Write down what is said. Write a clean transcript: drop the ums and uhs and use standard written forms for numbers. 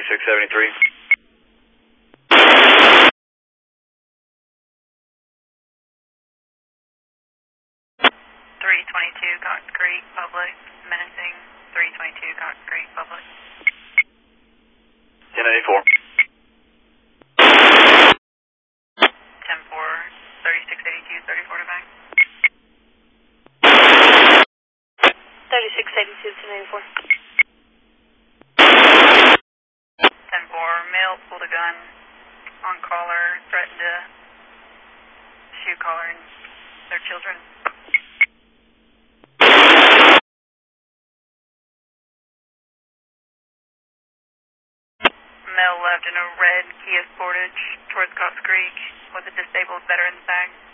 3673. 322 Cotton Creek Public, menacing 322 Cotton Creek Public. 1094. 10-4, 3682, 34 to back. 3682, 1094. 10-4, male pulled a gun on caller, threatened to shoot caller and their children. Male left in a red Kia Sportage towards Cox Creek with a disabled veteran's bag.